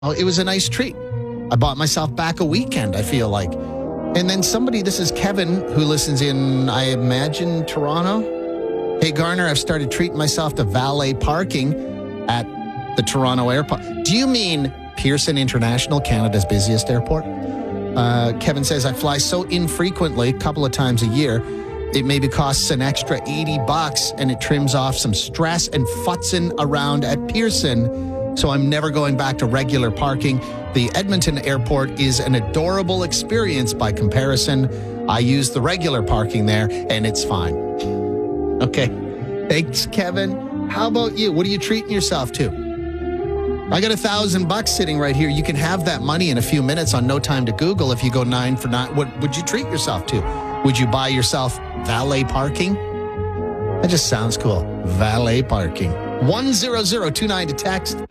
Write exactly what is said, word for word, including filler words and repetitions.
Oh, it was a nice treat. I bought myself back a weekend, I feel like. And then somebody, this is Kevin, who listens in, I imagine, Toronto. Hey, Garner, I've started treating myself to valet parking at the Toronto airport. Do you mean Pearson International, Canada's busiest airport? Uh, Kevin says, I fly so infrequently, a couple of times a year, it maybe costs an extra eighty bucks and it trims off some stress and futzing around at Pearson. So I'm never going back to regular parking. The Edmonton airport is an adorable experience by comparison. I use the regular parking there and it's fine. Okay. Thanks, Kevin. How about you? What are you treating yourself to? I got a thousand bucks sitting right here. You can have that money in a few minutes on No Time to Google if you go nine for nine. What would you treat yourself to? Would you buy yourself valet parking? That just sounds cool. Valet parking. one zero zero two nine to text.